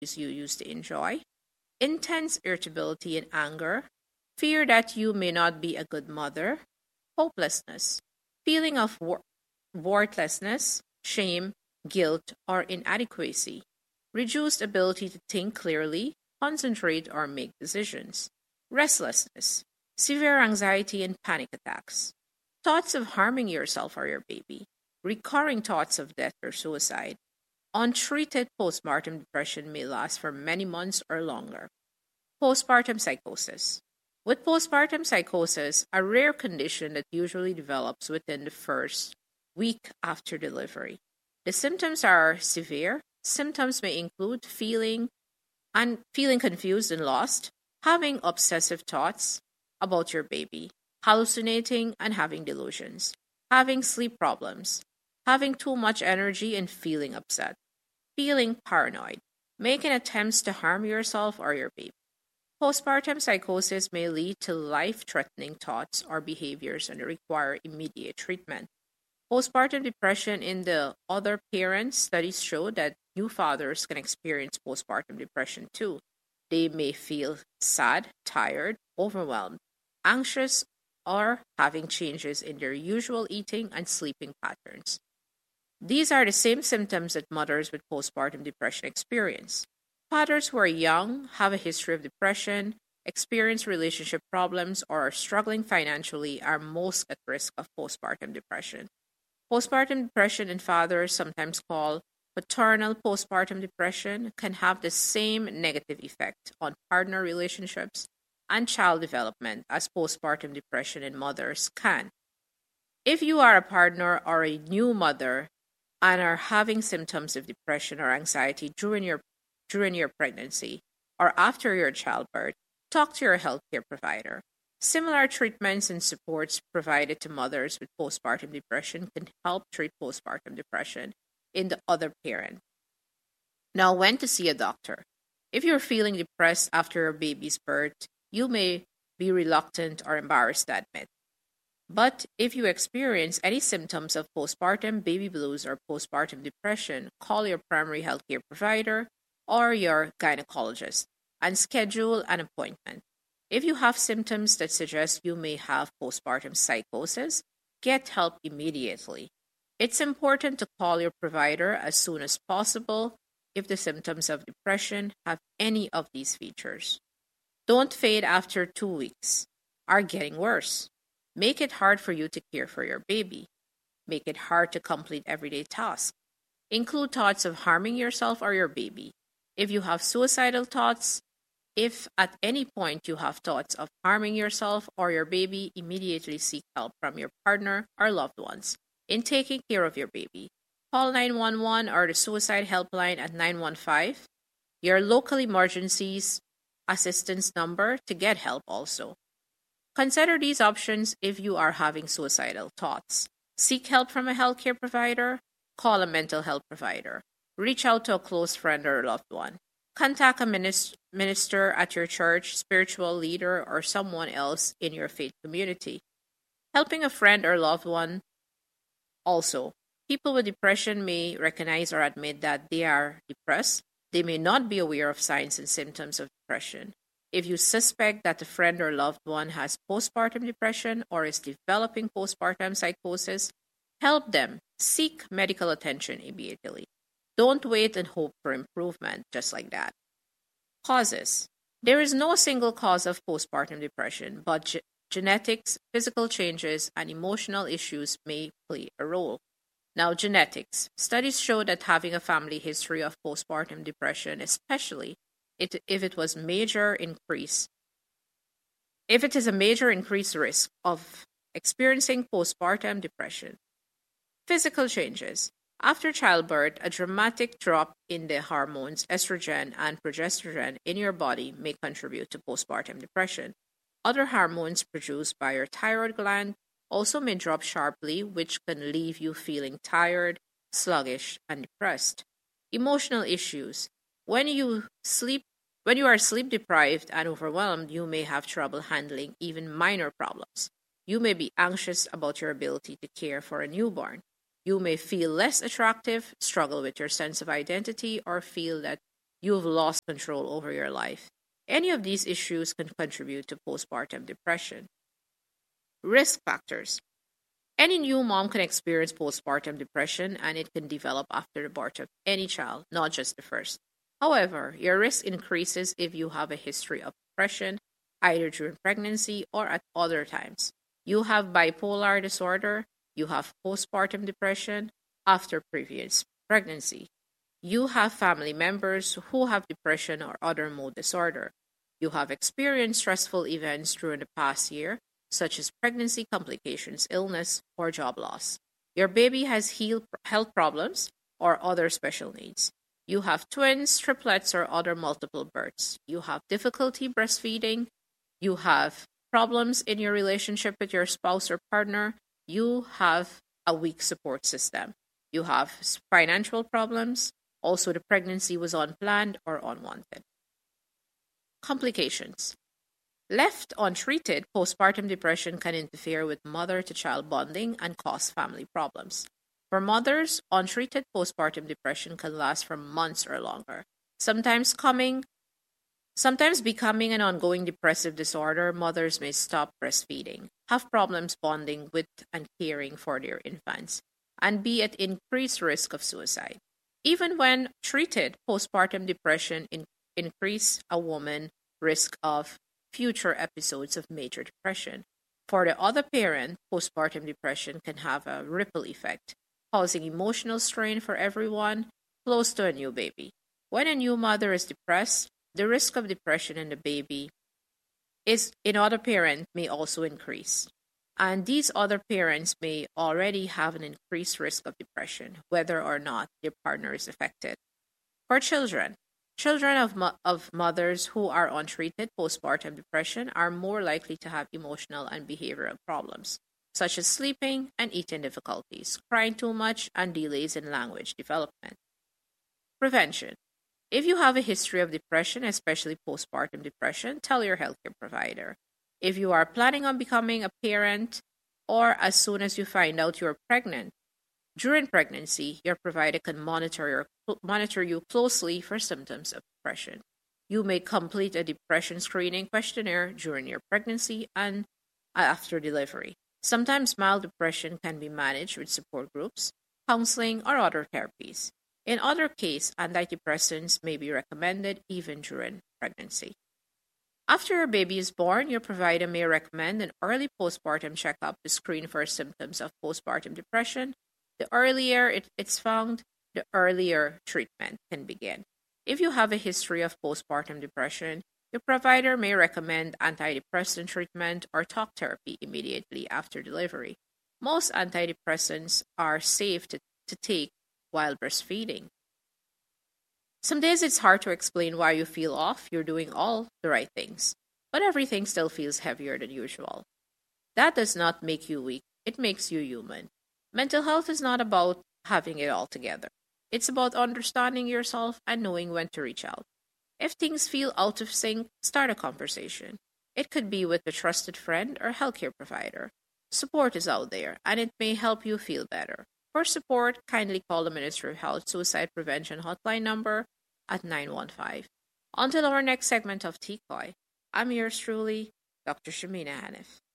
activities you used to enjoy, intense irritability and anger, fear that you may not be a good mother, hopelessness, feeling of worthlessness, shame, guilt, or inadequacy, reduced ability to think clearly, concentrate, or make decisions, restlessness, severe anxiety and panic attacks, thoughts of harming yourself or your baby, recurring thoughts of death or suicide. Untreated postpartum depression may last for many months or longer. Postpartum psychosis. With postpartum psychosis, a rare condition that usually develops within the first week after delivery. The symptoms are severe. Symptoms may include feeling confused and lost, having obsessive thoughts about your baby, hallucinating and having delusions, having sleep problems, having too much energy and feeling upset, feeling paranoid, making attempts to harm yourself or your baby. Postpartum psychosis may lead to life-threatening thoughts or behaviors and require immediate treatment. Postpartum depression in the other parents, studies show that new fathers can experience postpartum depression too. They may feel sad, tired, overwhelmed, anxious, or having changes in their usual eating and sleeping patterns. These are the same symptoms that mothers with postpartum depression experience. Fathers who are young, have a history of depression, experience relationship problems, or are struggling financially are most at risk of postpartum depression. Postpartum depression in fathers, sometimes called paternal postpartum depression, can have the same negative effect on partner relationships and child development as postpartum depression in mothers can. If you are a partner or a new mother and are having symptoms of depression or anxiety during your pregnancy or after your childbirth, talk to your healthcare provider. Similar treatments and supports provided to mothers with postpartum depression can help treat postpartum depression in the other parent. Now, when to see a doctor? If you're feeling depressed after your baby's birth, you may be reluctant or embarrassed to admit. But if you experience any symptoms of postpartum baby blues or postpartum depression, call your primary healthcare provider or your gynecologist and schedule an appointment. If you have symptoms that suggest you may have postpartum psychosis, get help immediately. It's important to call your provider as soon as possible if the symptoms of depression have any of these features. Don't fade after 2 weeks. Are getting worse. Make it hard for you to care for your baby. Make it hard to complete everyday tasks. Include thoughts of harming yourself or your baby. If you have suicidal thoughts, if at any point you have thoughts of harming yourself or your baby, immediately seek help from your partner or loved ones in taking care of your baby. Call 911 or the suicide helpline at 915, your local emergencies assistance number to get help also. Consider these options if you are having suicidal thoughts. Seek help from a healthcare provider. Call a mental health provider. Reach out to a close friend or loved one. Contact a minister at your church, spiritual leader, or someone else in your faith community. Helping a friend or loved one also. People with depression may recognize or admit that they are depressed. They may not be aware of signs and symptoms of depression. If you suspect that a friend or loved one has postpartum depression or is developing postpartum psychosis, help them seek medical attention immediately. Don't wait and hope for improvement just like that. Causes. There is no single cause of postpartum depression, but genetics, physical changes, and emotional issues may play a role. Now, genetics. Studies show that having a family history of postpartum depression, especially if it is a major increased risk of experiencing postpartum depression. Physical changes. After childbirth, a dramatic drop in the hormones estrogen and progesterone in your body may contribute to postpartum depression. Other hormones produced by your thyroid gland also may drop sharply, which can leave you feeling tired, sluggish, and depressed. Emotional issues. When you are sleep deprived and overwhelmed, you may have trouble handling even minor problems. You may be anxious about your ability to care for a newborn. You may feel less attractive, struggle with your sense of identity, or feel that you've lost control over your life. Any of these issues can contribute to postpartum depression. Risk factors. Any new mom can experience postpartum depression and it can develop after the birth of any child, not just the first. However, your risk increases if you have a history of depression, either during pregnancy or at other times. You have bipolar disorder, you have postpartum depression after previous pregnancy. You have family members who have depression or other mood disorder. You have experienced stressful events during the past year, such as pregnancy complications, illness, or job loss. Your baby has health problems or other special needs. You have twins, triplets, or other multiple births. You have difficulty breastfeeding. You have problems in your relationship with your spouse or partner. You have a weak support system. You have financial problems. Also, the pregnancy was unplanned or unwanted. Complications. Left untreated, postpartum depression can interfere with mother-to-child bonding and cause family problems. For mothers, untreated postpartum depression can last for months or longer. Sometimes becoming an ongoing depressive disorder, mothers may stop breastfeeding, have problems bonding with and caring for their infants, and be at increased risk of suicide. Even when treated, postpartum depression increase a woman's risk of future episodes of major depression. For the other parent, postpartum depression can have a ripple effect, causing emotional strain for everyone close to a new baby. When a new mother is depressed, the risk of depression in the baby in other parent may also increase. And these other parents may already have an increased risk of depression, whether or not their partner is affected. For children of mothers who are untreated postpartum depression are more likely to have emotional and behavioral problems, such as sleeping and eating difficulties, crying too much, and delays in language development. Prevention. If you have a history of depression, especially postpartum depression, tell your healthcare provider. If you are planning on becoming a parent, or as soon as you find out you're pregnant, during pregnancy, your provider can monitor you closely for symptoms of depression. You may complete a depression screening questionnaire during your pregnancy and after delivery. Sometimes mild depression can be managed with support groups, counseling, or other therapies. In other cases, antidepressants may be recommended even during pregnancy. After your baby is born, your provider may recommend an early postpartum checkup to screen for symptoms of postpartum depression. The earlier it's found, the earlier treatment can begin. If you have a history of postpartum depression, your provider may recommend antidepressant treatment or talk therapy immediately after delivery. Most antidepressants are safe to take while breastfeeding. Some days it's hard to explain why you feel off. You're doing all the right things, but everything still feels heavier than usual. That does not make you weak. It makes you human. Mental health is not about having it all together. It's about understanding yourself and knowing when to reach out. If things feel out of sync, start a conversation. It could be with a trusted friend or healthcare provider. Support is out there, and it may help you feel better. For support, kindly call the Ministry of Health Suicide Prevention Hotline number at 915. Until our next segment of TCOY, I'm yours truly, Dr. Shamina Hanif.